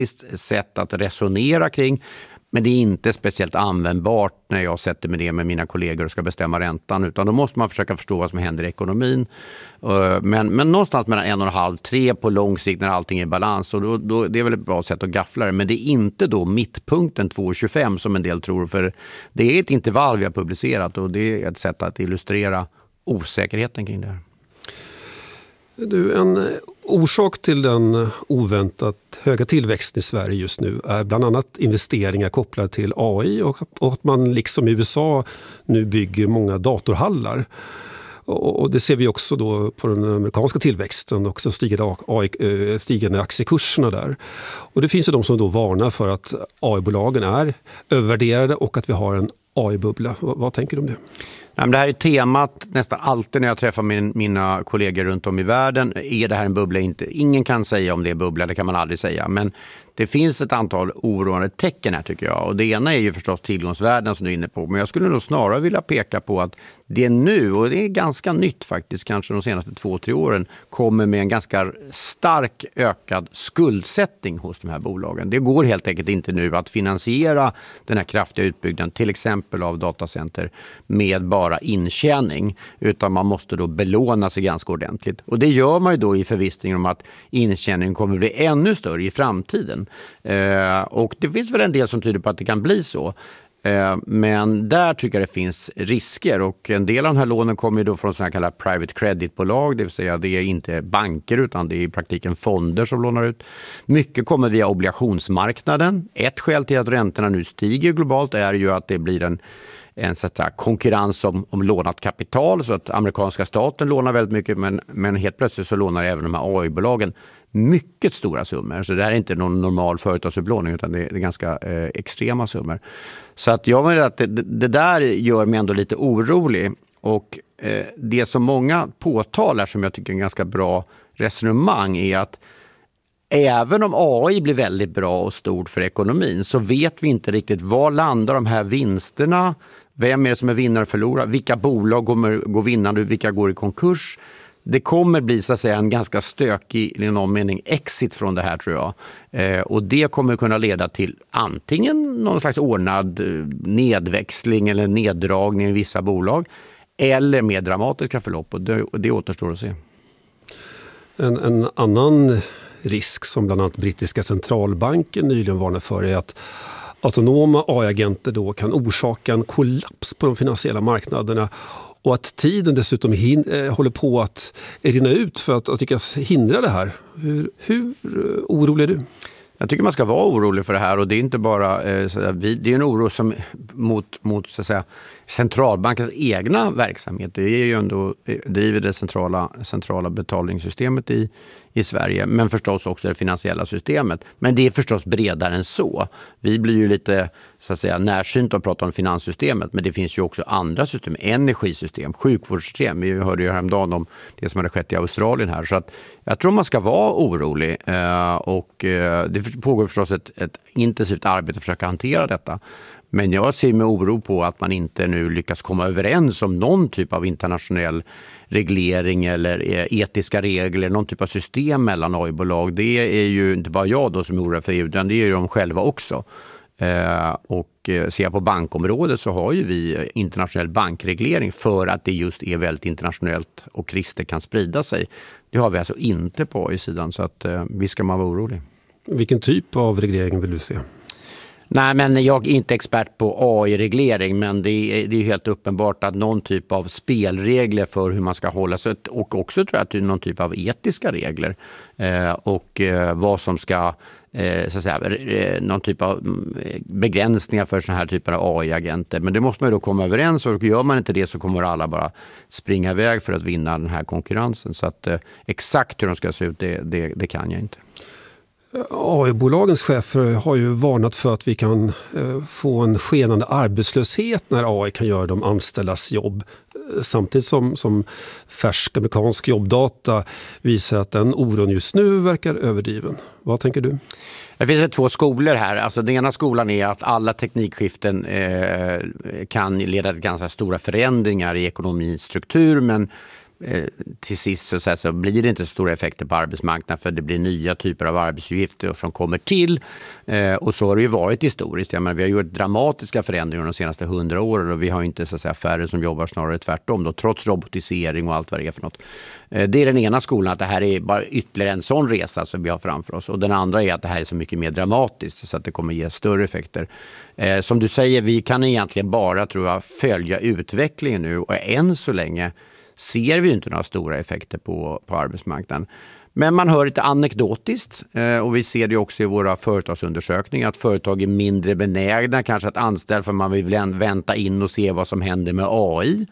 sätt att resonera kring. Men det är inte speciellt användbart när jag sätter mig ner med mina kollegor och ska bestämma räntan. Utan då måste man försöka förstå vad som händer i ekonomin. Men någonstans mellan 1,5-3 på lång sikt när allting är i balans. Och då, det är väl ett bra sätt att gaffla det. Men det är inte då mittpunkten 2,25 som en del tror. För det är ett intervall vi har publicerat och det är ett sätt att illustrera osäkerheten kring det här. Du, en orsak till den oväntat höga tillväxten i Sverige just nu är bland annat investeringar kopplade till AI och att man liksom i USA nu bygger många datorhallar. Och det ser vi också då på den amerikanska tillväxten och så stigande aktiekurserna där. Och det finns ju de som då varnar för att AI-bolagen är övervärderade och att vi har en AI-bubbla. Vad tänker du om det? Det här är temat nästan alltid när jag träffar mina kollegor runt om i världen. Är det här en bubbla? Ingen kan säga om det är bubbla, det kan man aldrig säga. Men det finns ett antal oroande tecken här tycker jag. Och det ena är ju förstås tillgångsvärden som du är inne på. Men jag skulle nog snarare vilja peka på att det nu, och det är ganska nytt faktiskt, kanske de senaste 2-3 åren, kommer med en ganska stark ökad skuldsättning hos de här bolagen. Det går helt enkelt inte nu att finansiera den här kraftiga utbyggnaden, till exempel av datacenter, med bara intjäning. Utan man måste då belåna sig ganska ordentligt. Och det gör man ju då i förvissningen om att intjäningen kommer bli ännu större i framtiden. Och det finns väl en del som tyder på att det kan bli så. Men där tycker jag det finns risker och en del av de här lånen kommer då från så här kallade private credit-bolag, det vill säga det är inte banker utan det är i praktiken fonder som lånar ut. Mycket kommer via obligationsmarknaden. Ett skäl till att räntorna nu stiger globalt är ju att det blir en så att säga, konkurrens om lånat kapital, så att amerikanska staten lånar väldigt mycket men helt plötsligt så lånar även de här AI-bolagen mycket stora summor. Så det här är inte någon normal företagsupplåning utan det är ganska extrema summor. Så att jag menar att det där gör mig ändå lite orolig. Och det som många påtalar som jag tycker är en ganska bra resonemang är att även om AI blir väldigt bra och stort för ekonomin så vet vi inte riktigt var landar de här vinsterna. Vem är det som är vinnare och förlorar? Vilka bolag går vinnande? Vilka går i konkurs? Det kommer bli så att säga en ganska stökig i någon mening exit från det här tror jag. Och det kommer kunna leda till antingen någon slags ordnad nedväxling eller neddragning i vissa bolag eller mer dramatiska förlopp och det återstår att se. En annan risk som bland annat brittiska centralbanken nyligen varnar för är att autonoma AI-agenter då kan orsaka en kollaps på de finansiella marknaderna och att tiden dessutom håller på att rinna ut för att lyckas hindra det här. Hur orolig är du? Jag tycker man ska vara orolig för det här och det är inte bara det är en oro som mot så att säga, centralbankens egna verksamhet. Det är ju ändå driver det centrala betalningssystemet i Sverige men förstås också det finansiella systemet. Men det är förstås bredare än så. Vi blir ju lite så att säga närsynt att prata om finanssystemet men det finns ju också andra system, energisystem, sjukvårdssystem. Vi hörde ju häromdagen om det som hade skett i Australien här så att jag tror man ska vara orolig och det pågår förstås ett intensivt arbete att försöka hantera detta. Men jag ser med oro på att man inte nu lyckas komma överens om någon typ av internationell reglering eller etiska regler, någon typ av system mellan AI-bolag. Det är ju inte bara jag då som är orolig för EU, utan det är ju de själva också. Och ser jag på bankområdet så har ju vi internationell bankreglering för att det just är väldigt internationellt och risker kan sprida sig. Det har vi alltså inte på AI-sidan så att visst ska man vara orolig. Vilken typ av reglering vill du se? Nej, men jag är inte expert på AI-reglering men det är helt uppenbart att någon typ av spelregler för hur man ska hålla sig och också tror jag att det är någon typ av etiska regler och vad som ska så att säga, någon typ av begränsningar för såna här typer av AI-agenter. Men det måste man ju då komma överens och gör man inte det så kommer alla bara springa iväg för att vinna den här konkurrensen. Så att exakt hur de ska se ut det kan jag inte. AI-bolagens chefer har ju varnat för att vi kan få en skenande arbetslöshet när AI kan göra de anställdas jobb. Samtidigt som färsk amerikansk jobbdata visar att den oron just nu verkar överdriven. Vad tänker du? Det finns 2 skolor här. Alltså, den ena skolan är att alla teknikskiften kan leda till ganska stora förändringar i ekonomins struktur men till sist så blir det inte så stora effekter på arbetsmarknaden, för det blir nya typer av arbetsuppgifter som kommer till. Och så har det ju varit historiskt. Jag menar, vi har gjort dramatiska förändringar de senaste 100 åren och vi har inte så att säga färre som jobbar, snarare tvärtom då, trots robotisering och allt vad det är för något. Det är den ena skolan, att det här är bara ytterligare en sån resa som vi har framför oss. Och den andra är att det här är så mycket mer dramatiskt så att det kommer ge större effekter. Som du säger, vi kan egentligen bara, tror jag, följa utvecklingen nu, och än så länge ser vi inte några stora effekter på arbetsmarknaden. Men man hör lite anekdotiskt, och vi ser det också i våra företagsundersökningar, att företag är mindre benägna kanske att anställa, för man vill vänta in och se vad som händer med AI.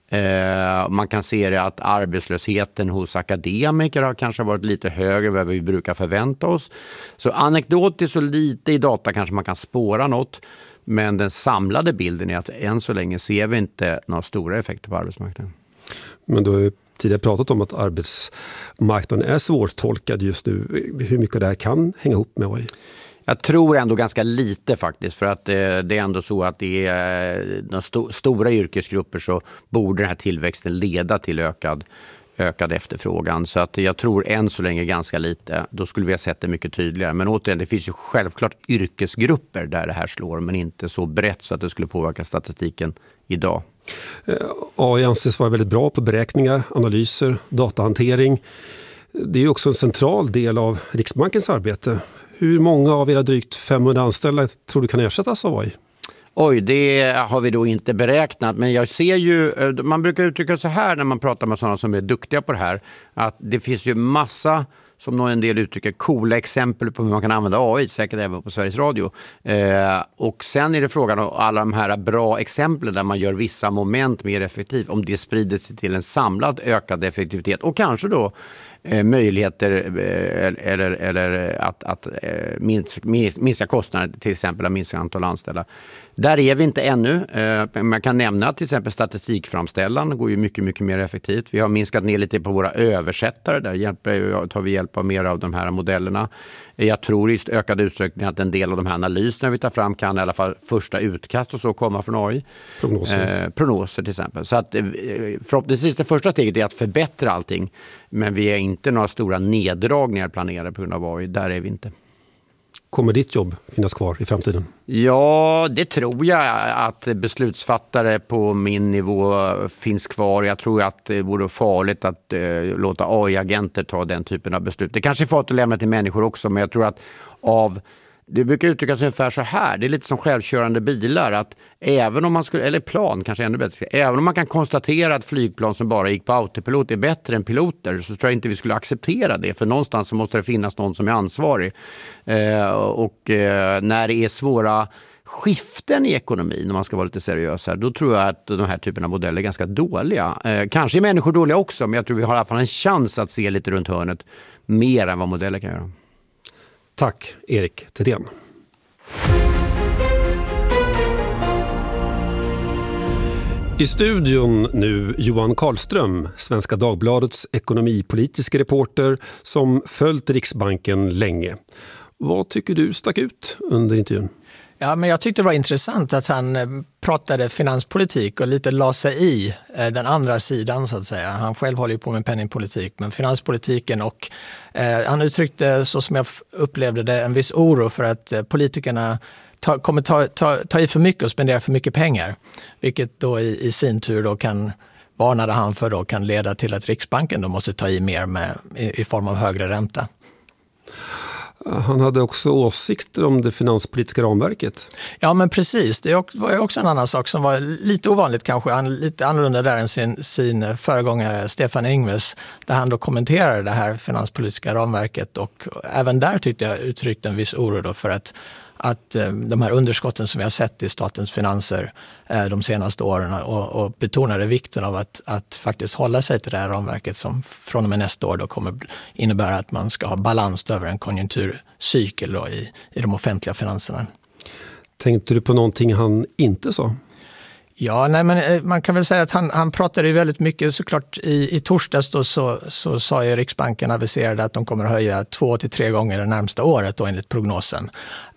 Man kan se det att arbetslösheten hos akademiker har kanske varit lite högre än vad vi brukar förvänta oss. Så anekdotiskt och lite i data kanske man kan spåra något. Men den samlade bilden är att än så länge ser vi inte några stora effekter på arbetsmarknaden. Men du har ju tidigare pratat om att arbetsmarknaden är svårtolkad just nu. Hur mycket det här kan hänga ihop med AI? Jag tror ändå ganska lite faktiskt, för att det är ändå så att det är de stora yrkesgrupper, så borde den här tillväxten leda till ökad efterfrågan. Så att jag tror än så länge ganska lite. Då skulle vi ha sett det mycket tydligare. Men återigen, det finns ju självklart yrkesgrupper där det här slår, men inte så brett så att det skulle påverka statistiken idag. AI anses vara väldigt bra på beräkningar, analyser, datahantering. Det är ju också en central del av Riksbankens arbete. Hur många av era drygt 500 anställda tror du kan ersättas av AI? Oj, det har vi då inte beräknat, men jag ser ju, man brukar uttrycka så här när man pratar med sådana som är duktiga på det här, att det finns ju massa, som en del uttrycker, coola exempel på hur man kan använda AI, säkert även på Sveriges Radio. Och sen är det frågan om alla de här bra exemplen där man gör vissa moment mer effektivt, om det sprider sig till en samlad ökad effektivitet och kanske då möjligheter eller att minska kostnader, till exempel att minska antal anställda. Där är vi inte ännu. Man kan nämna att till exempel statistikframställan går ju mycket, mycket mer effektivt. Vi har minskat ner lite på våra översättare. Där tar vi hjälp av mer av de här modellerna. Jag tror i ökad utsträckning att en del av de här analyserna vi tar fram kan i alla fall första utkast och så komma från AI. Prognoser till exempel. Så att förhoppningsvis det första steget är att förbättra allting. Men vi är inte några stora neddragningar planerade på grund av AI. Där är vi inte. Kommer ditt jobb finnas kvar i framtiden? Ja, det tror jag, att beslutsfattare på min nivå finns kvar. Jag tror att det vore farligt att låta AI-agenter ta den typen av beslut. Det kanske är farligt att lämna till människor också, men jag tror att det brukar uttryckas ungefär så här. Det är lite som självkörande bilar, att även om man skulle, eller plan kanske ännu bättre, även om man kan konstatera att flygplan som bara gick på autopilot är bättre än piloter, så tror jag inte vi skulle acceptera det, för någonstans så måste det finnas någon som är ansvarig. När det är svåra skiften i ekonomin, när man ska vara lite seriös här, då tror jag att de här typerna av modeller är ganska dåliga. Kanske är människor dåliga också, men jag tror vi har i alla fall en chans att se lite runt hörnet mer än vad modeller kan göra. Tack, Erik Thedéen. I studion nu Johan Karlström, Svenska Dagbladets ekonomipolitiska reporter som följt Riksbanken länge. Vad tycker du stack ut under intervjun? Ja, men jag tyckte det var intressant att han pratade finanspolitik och lite la sig i den andra sidan så att säga. Han själv håller ju på med penningpolitik, men finanspolitiken, och han uttryckte, så som jag upplevde det, en viss oro för att politikerna kommer ta i för mycket och spendera för mycket pengar. Vilket då i sin tur då varnade han för då kan leda till att Riksbanken då måste ta i mer i form av högre ränta. Han hade också åsikter om det finanspolitiska ramverket. Ja, men precis. Det var ju också en annan sak som var lite ovanligt kanske. Han lite annorlunda där än sin föregångare Stefan Ingves, där han då kommenterade det här finanspolitiska ramverket, och även där tyckte jag uttryckte en viss oro då för att de här underskotten som vi har sett i statens finanser de senaste åren, och betonade vikten av att faktiskt hålla sig till det här ramverket som från och med nästa år då kommer innebära att man ska ha balans över en konjunkturcykel då i de offentliga finanserna. Tänkte du på någonting han inte sa? Ja, nej, men man kan väl säga att han pratade ju väldigt mycket såklart i torsdags då, så sa ju Riksbanken aviserade att de kommer att höja 2 till 3 gånger det närmsta året då, enligt prognosen.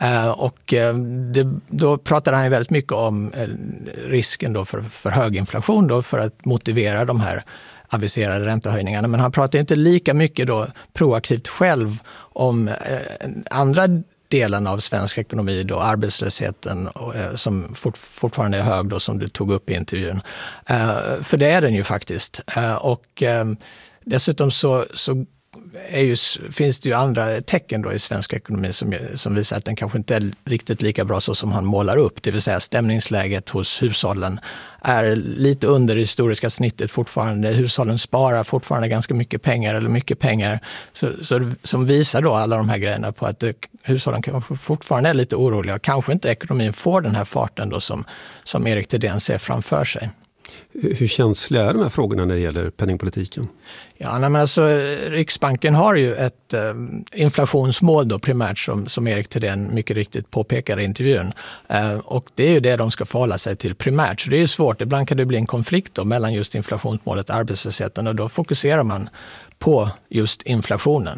Då pratade han ju väldigt mycket om risken då för hög inflation då, för att motivera de här aviserade räntehöjningarna. Men han pratar inte lika mycket då proaktivt själv om andra delen av svensk ekonomi, då arbetslösheten som fortfarande är hög då, som du tog upp i intervjun. För det är den ju faktiskt. Och dessutom så finns det ju andra tecken då i svensk ekonomi som visar att den kanske inte är riktigt lika bra så som han målar upp. Det vill säga stämningsläget hos hushållen är lite under det historiska snittet fortfarande. Hushållen sparar fortfarande ganska mycket pengar eller mycket pengar. Som visar då alla de här grejerna på att hushållen kanske fortfarande är lite oroliga. Kanske inte ekonomin får den här farten då som Erik Thedéen ser framför sig. Hur känsliga är de här frågorna när det gäller penningpolitiken? Ja, men alltså, Riksbanken har ju ett inflationsmål då primärt som Erik Thedéen mycket riktigt påpekar i intervjun. Och det är ju det de ska förhålla sig till primärt. Så det är ju svårt. Ibland kan det bli en konflikt då mellan just inflationsmålet och arbetslösheten, och då fokuserar man på just inflationen.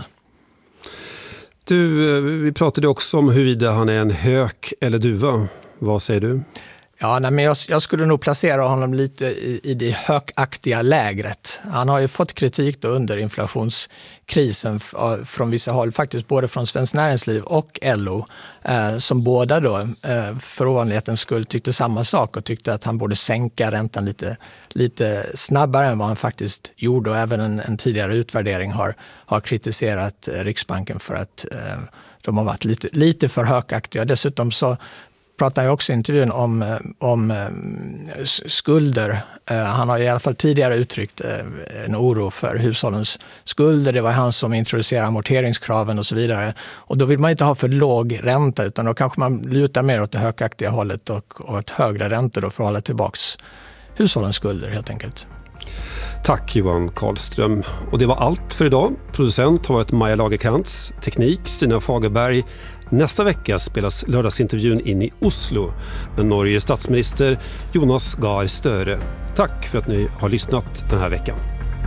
Vi pratade också om huruvida han är en hök eller duva. Vad säger du? Ja, men jag skulle nog placera honom lite i det hökaktiga lägret. Han har ju fått kritik då under inflationskrisen från vissa håll, faktiskt både från Svenskt Näringsliv och LO, som båda då för ovanlighetens skull tyckte samma sak och tyckte att han borde sänka räntan lite snabbare än vad han faktiskt gjorde. Och även en tidigare utvärdering har kritiserat Riksbanken för att de har varit lite för hökaktiga. Dessutom så pratar jag också i intervjun om skulder. Han har i alla fall tidigare uttryckt en oro för hushållens skulder. Det var han som introducerade amorteringskraven och så vidare. Och då vill man inte ha för låg ränta, utan då kanske man lutar mer åt det högaktiga hållet och ett högre räntor då för att hålla tillbaks hushållens skulder helt enkelt. Tack Johan Karlström. Och det var allt för idag. Producent har varit Maja Lagerkrantz, teknik Stina Fagerberg. Nästa vecka spelas lördagsintervjun in i Oslo med Norges statsminister Jonas Gahr Støre. Tack för att ni har lyssnat den här veckan.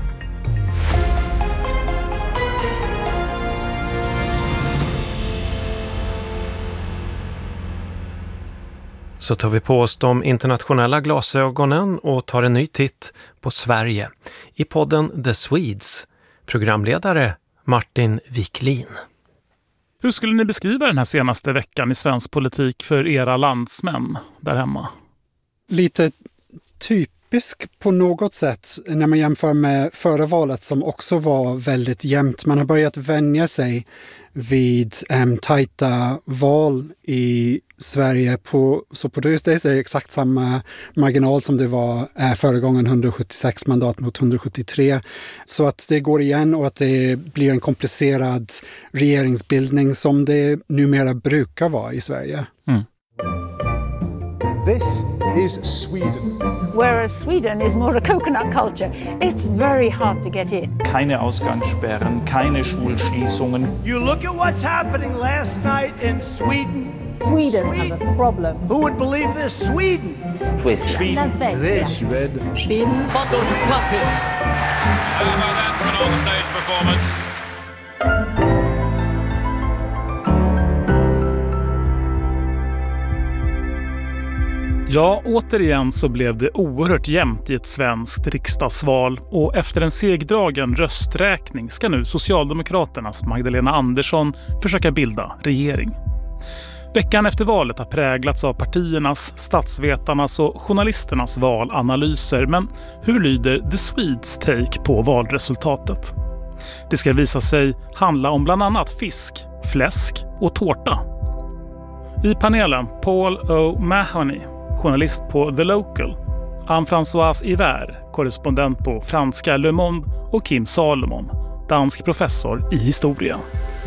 Så tar vi på oss de internationella glasögonen och tar en ny titt på Sverige. I podden The Swedes, programledare Martin Wiklin. Hur skulle ni beskriva den här senaste veckan i svensk politik för era landsmän där hemma? Lite typisk på något sätt när man jämför med förra valet som också var väldigt jämnt. Man har börjat vänja sig vid tajta val i Sverige så på det är det exakt samma marginal som det var förra gången, 176 mandat mot 173. Så att det går igen och att det blir en komplicerad regeringsbildning som det numera brukar vara i Sverige. Mm. This is Sweden. Whereas Sweden is more a coconut culture. It's very hard to get in. Keine Ausgangssperren, keine Schulschließungen. You look at what's happening last night in Sweden. Sweden have a problem. Who would believe this? Sweden. Sweden. Las Vegas. Sweden. How about that for an on-stage performance? Ja, återigen så blev det oerhört jämnt i ett svenskt riksdagsval och efter en segdragen rösträkning ska nu Socialdemokraternas Magdalena Andersson försöka bilda regering. Veckan efter valet har präglats av partiernas, statsvetarnas och journalisternas valanalyser, men hur lyder The Swedes take på valresultatet? Det ska visa sig handla om bland annat fisk, fläsk och tårta. I panelen Paul O'Mahony, journalist på The Local, Anne-Françoise Hiver, korrespondent på franska Le Monde och Kim Salomon, dansk professor i historia.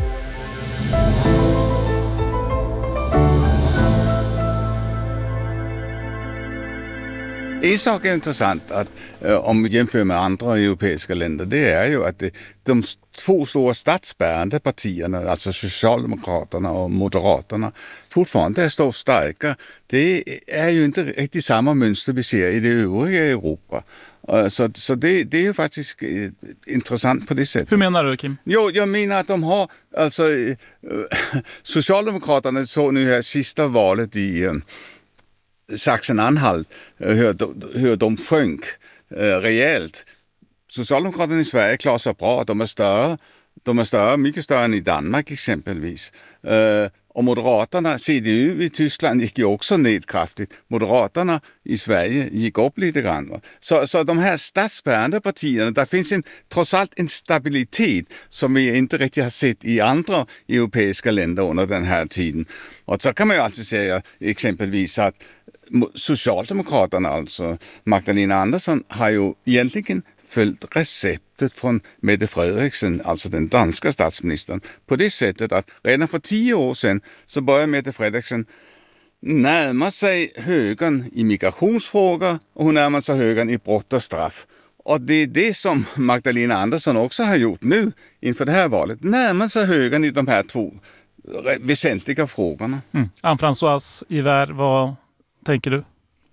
En sak är intressant att om vi jämför med andra europeiska länder, det är ju att de två stora statsbärande partierna, alltså Socialdemokraterna och Moderaterna, fortfarande står starka. Det är ju inte riktigt samma mönster vi ser i det övriga Europa. Så det är ju faktiskt intressant på det sättet. Hur menar du, Kim? Jo, jag menar att de har, alltså Socialdemokraterna så nu här sista valet i Sachsen-Anhalt, hur de sjönk rejält. Socialdemokraterna i Sverige klarar sig bra, de är större, mycket större än i Danmark exempelvis. Och Moderaterna, CDU i Tyskland gick ju också ned kraftigt. Moderaterna i Sverige gick upp lite grann. Så de här statsbärande partierna, där finns trots allt en stabilitet som vi inte riktigt har sett i andra europeiska länder under den här tiden. Och så kan man ju alltid säga exempelvis att Socialdemokraterna, alltså Magdalena Andersson, har ju egentligen följt receptet från Mette Frederiksen, alltså den danska statsministern, på det sättet att redan för 10 år sedan så började Mette Frederiksen närma sig högern i migrationsfrågor och hon närmar sig högern i brott och straff. Och det är det som Magdalena Andersson också har gjort nu inför det här valet. Närmar sig högern i de här 2 väsentliga frågorna. Anne-Françoise Iver, vad tänker du?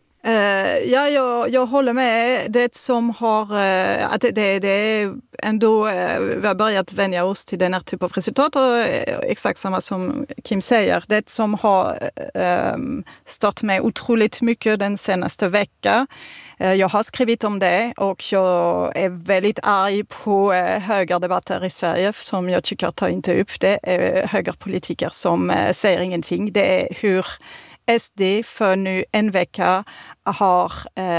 Jag håller med. Det som har att det ändå vi har börjat vänja oss till den här typen av resultat och exakt samma som Kim säger. Det som har stått mig otroligt mycket den senaste veckan. Jag har skrivit om det och jag är väldigt arg på högerdebatter i Sverige som jag tycker tar inte upp det. Högerpolitiker som säger ingenting. Det är hur SD för nu en vecka har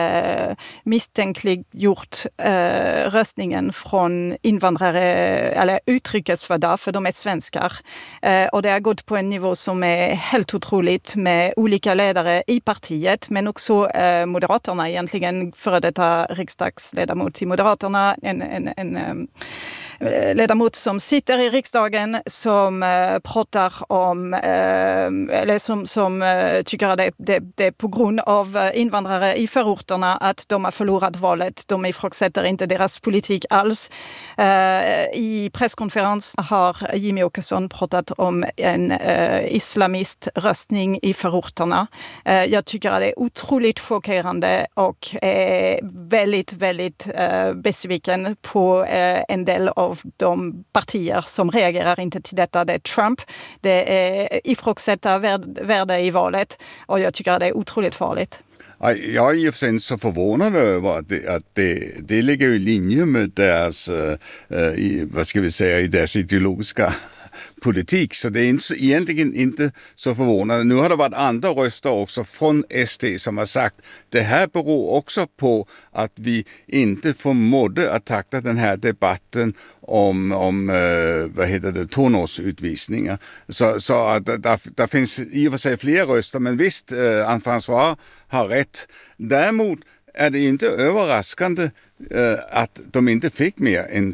misstänkliggjort röstningen från invandrare eller utrikesfödda, för de är svenskar. Och det har gått på en nivå som är helt otroligt med olika ledare i partiet, men också Moderaterna, egentligen före detta riksdagsledamot i Moderaterna, en ledamot som sitter i riksdagen som pratar om eller som tycker att det är på grund av invandrare i förorterna att de har förlorat valet. De ifrågasätter inte deras politik alls. I presskonferens har Jimmie Åkesson pratat om en islamiströstning i förorterna. Jag tycker att det är otroligt chockerande och är väldigt, väldigt besviken på en del av de partier som reagerar inte till detta. Det är Trump, det är ifrågasätta värde i valet och jag tycker att det är otroligt farligt. Jag är i och för sig inte så förvånad över att det ligger i linje med deras, vad ska vi säga, i deras ideologiska politik. Så det är egentligen inte så förvånande. Nu har det varit andra röster också från SD som har sagt det här beror också på att vi inte förmådde att tackla den här debatten om tonårsutvisningar. Så att där finns i och för sig fler röster, men visst, Anne-Françoise har rätt. Däremot är det inte överraskande att de inte fick mer än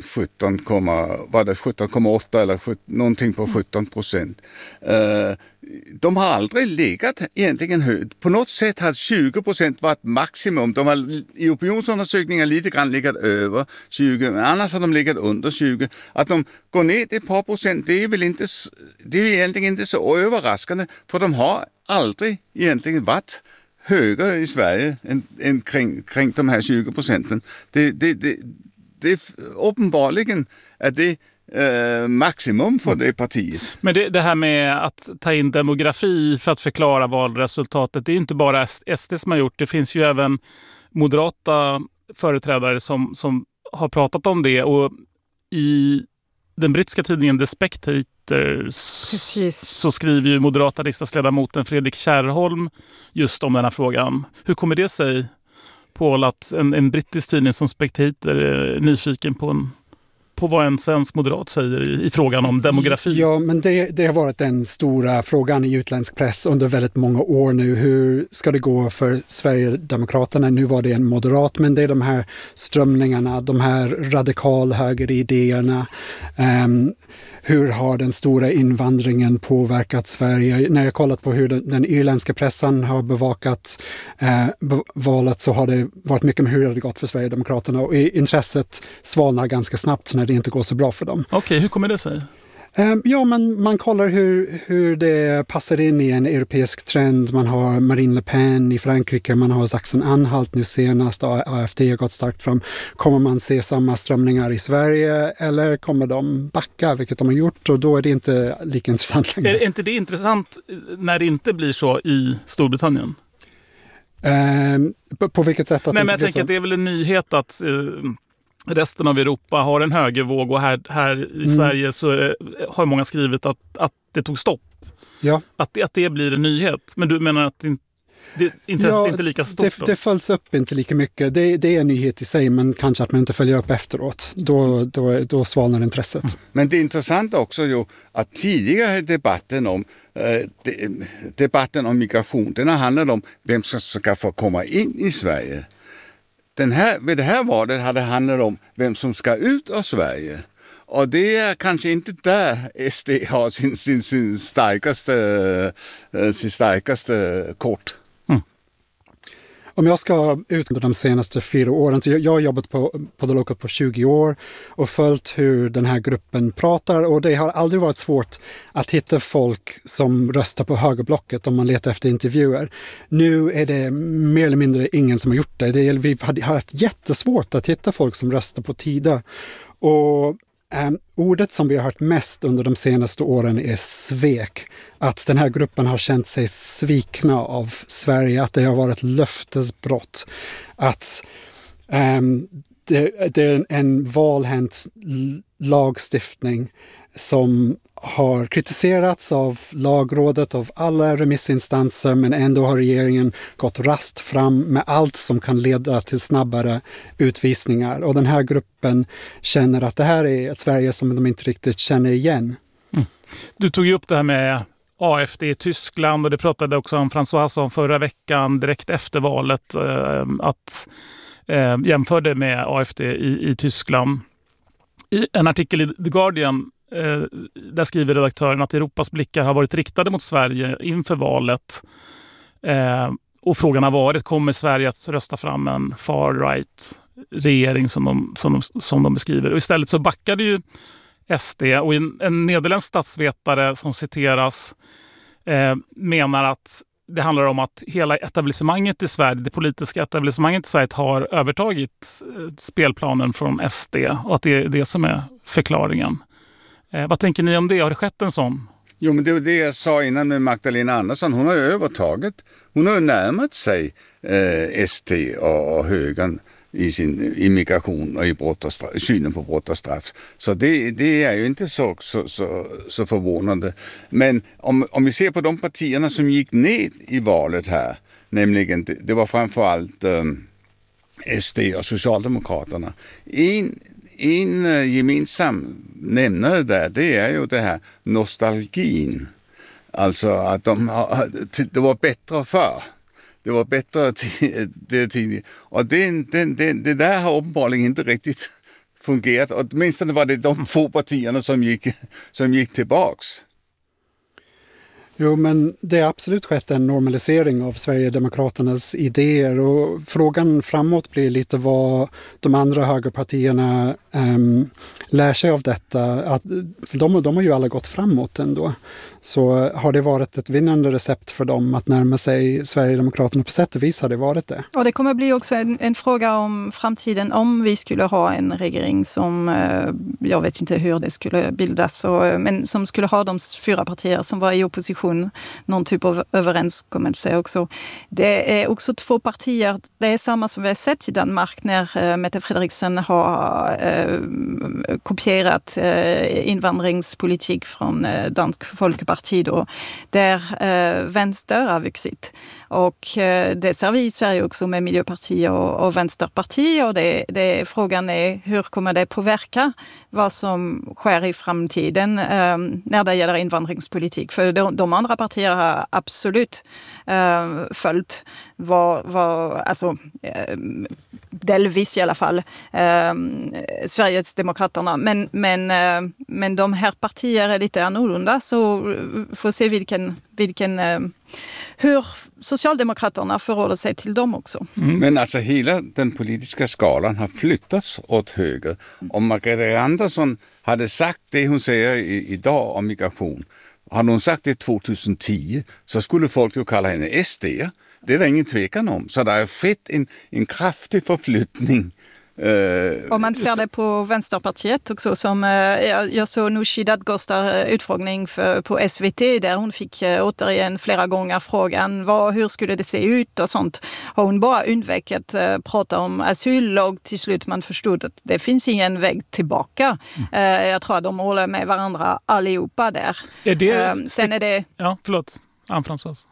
17,8 eller någonting på 17%. De har aldrig legat egentligen högt. På något sätt har 20% varit maximum. De har i opinionsundersökningar lite grann legat över 20, men annars har de legat under 20. Att de går ner ett par procent, det är egentligen inte så överraskande, för de har aldrig egentligen varit högre i Sverige än kring de här 20%. Det är uppenbarligen är det maximum för det partiet. Men det här med att ta in demografi för att förklara valresultatet, det är inte bara SD som har gjort. Det finns ju även moderata företrädare som har pratat om det, och i den brittiska tidningen The Spectator så skriver ju moderata riksdagsledamoten Fredrik Kärrholm just om den här frågan. Hur kommer det sig, Paul, att en brittisk tidning som Spectator är nyfiken på vad en svensk moderat säger i frågan om demografi? Ja, men det har varit den stora frågan i utländsk press under väldigt många år nu. Hur ska det gå för Sverigedemokraterna? Nu var det en moderat, men det är de här strömningarna, de här radikal högeridéerna. Hur har den stora invandringen påverkat Sverige? När jag kollat på hur den irländska pressen har bevakat valet, så har det varit mycket med hur det gått för Sverigedemokraterna, och intresset svalnar ganska snabbt när det inte går så bra för dem. Okej, hur kommer det sig? Ja, men man kollar hur det passar in i en europeisk trend. Man har Marine Le Pen i Frankrike, man har Sachsen-Anhalt nu senast, AFD har gått starkt fram. Kommer man se samma strömningar i Sverige, eller kommer de backa, vilket de har gjort, och då är det inte lika intressant längre. Är inte det intressant när det inte blir så i Storbritannien? På vilket sätt? Nej, men jag tänker att det är väl en nyhet att resten av Europa har en högervåg och här i Sverige så har många skrivit att det tog stopp. Ja. Att det blir en nyhet. Men du menar att intresset är inte lika stort? Det följs upp inte lika mycket. Det är en nyhet i sig, men kanske att man inte följer upp efteråt. Då svalnar intresset. Men det är intressant också ju att tidigare debatten om migration, den har handlat om vem som ska få komma in i Sverige. Vid det här valet hade det handlat om vem som ska ut av Sverige. Och det är kanske inte där SD har sin starkaste kort. Om jag ska ut de senaste 4 åren, så jag har jobbat på The Local på 20 år och följt hur den här gruppen pratar, och det har aldrig varit svårt att hitta folk som röstar på högerblocket om man letar efter intervjuer. Nu är det mer eller mindre ingen som har gjort det. Vi har haft jättesvårt att hitta folk som röstar på Tida. Och ordet som vi har hört mest under de senaste åren är svek. Att den här gruppen har känt sig svikna av Sverige, att det har varit löftesbrott. Att det är en valhänt lagstiftning som har kritiserats av lagrådet, av alla remissinstanser, men ändå har regeringen gått rast fram med allt som kan leda till snabbare utvisningar. Och den här gruppen känner att det här är ett Sverige som de inte riktigt känner igen. Du tog ju upp det här med AFD i Tyskland, och det pratade också om François om förra veckan direkt efter valet, att jämförde med AFD i Tyskland. I en artikel i The Guardian där skriver redaktören att Europas blickar har varit riktade mot Sverige inför valet. Och frågan har varit, kommer Sverige att rösta fram en far-right regering som de beskriver? Och istället så backade ju SD, och en nederländsk statsvetare som citeras menar att det handlar om att hela etablissemanget i Sverige, det politiska etablissemanget i Sverige, har övertagit spelplanen från SD, och att det är det som är förklaringen. Vad tänker ni om det? Har det skett en sån? Jo, men det var det jag sa innan med Magdalena Andersson. Hon har ju övertaget. Hon har ju närmat sig ST och högern i sin immigration och i synen på brott och straff. Så det är ju inte så förvånande. Men om vi ser på de partierna som gick ned i valet här, nämligen det var framförallt SD och Socialdemokraterna. En gemensam nämnare där, det är ju det här nostalgin. Alltså att det var bättre förr. Det var bättre tidigare. Och det där har uppenbarligen inte riktigt fungerat. Åtminstone var det de 2 partierna som gick tillbaks. Jo, men det har absolut skett en normalisering av Sverigedemokraternas idéer, och frågan framåt blir lite vad de andra högerpartierna lär sig av detta. För de har ju alla gått framåt ändå. Så har det varit ett vinnande recept för dem att närma sig Sverigedemokraterna? På sätt och vis har det varit det. Och det kommer bli också en fråga om framtiden, om vi skulle ha en regering som, jag vet inte hur det skulle bildas, men som skulle ha de 4 partier som var i opposition, någon typ av överenskommelse också. Det är också 2 partier, det är samma som vi har sett i Danmark när Mette Frederiksen har kopierat invandringspolitik från Dansk Folkeparti då, där vänster har vuxit. Och det ser vi i Sverige också med Miljöparti och Vänsterparti, och frågan är hur kommer det påverka vad som sker i framtiden när det gäller invandringspolitik. För de andra partier har absolut följt alltså delvis i alla fall Sveriges demokraterna, men de här partierna är lite annorlunda, så får se hur Socialdemokraterna förhåller sig till dem också. Men alltså hela den politiska skalan har flyttats åt höger. Om Magdalena Andersson hade sagt det hon säger idag om migration, hade hon sagt det 2010, så skulle folk ju kalla henne SD. Det är det ingen tvekan om. Så det har skett en kraftig förflyttning Om man ser det på Vänsterpartiet också, som jag såg Nooshi Dadgostar utfrågning på SVT där hon fick återigen flera gånger frågan hur skulle det se ut och sånt. Har hon bara undvek att prata om asyl och till slut man förstod att det finns ingen väg tillbaka. Jag tror att de håller med varandra allihopa där. Är det... Sen är det... Ja, förlåt. Anne-Françoise.